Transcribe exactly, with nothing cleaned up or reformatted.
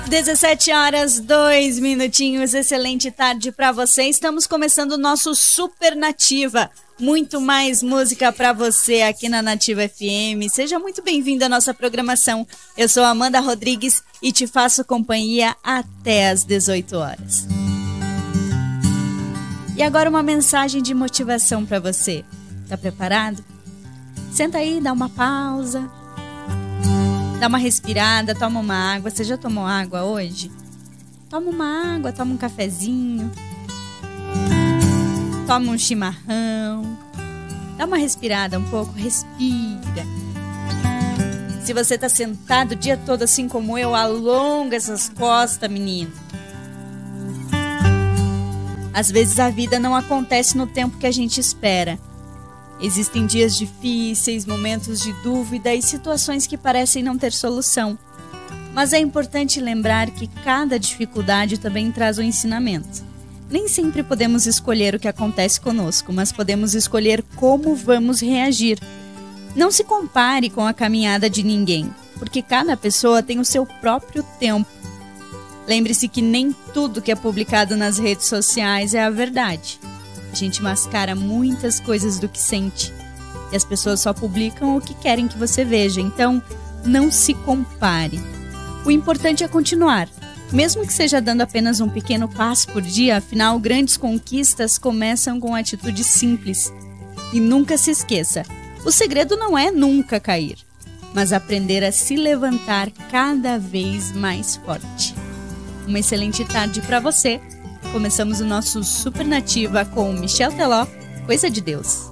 dezessete horas, dois minutinhos, excelente tarde para você. Estamos começando o nosso Super Nativa. Muito mais música para você aqui na Nativa F M. Seja muito bem-vindo à nossa programação. Eu sou Amanda Rodrigues e te faço companhia até às dezoito horas. E agora uma mensagem de motivação para você. Tá preparado? Senta aí, dá uma pausa. Dá uma respirada, toma uma água. Você já tomou água hoje? Toma uma água, toma um cafezinho. Toma um chimarrão. Dá uma respirada um pouco, respira. Se você tá sentado o dia todo assim como eu, alonga essas costas, menino. Às vezes a vida não acontece no tempo que a gente espera. Existem dias difíceis, momentos de dúvida e situações que parecem não ter solução. Mas é importante lembrar que cada dificuldade também traz um ensinamento. Nem sempre podemos escolher o que acontece conosco, mas podemos escolher como vamos reagir. Não se compare com a caminhada de ninguém, porque cada pessoa tem o seu próprio tempo. Lembre-se que nem tudo que é publicado nas redes sociais é a verdade. A gente mascara muitas coisas do que sente. E as pessoas só publicam o que querem que você veja. Então, não se compare. O importante é continuar. Mesmo que seja dando apenas um pequeno passo por dia, afinal, grandes conquistas começam com atitudes simples. E nunca se esqueça, o segredo não é nunca cair, mas aprender a se levantar cada vez mais forte. Uma excelente tarde para você. Começamos o nosso Super Nativa com Michel Teló, Coisa de Deus.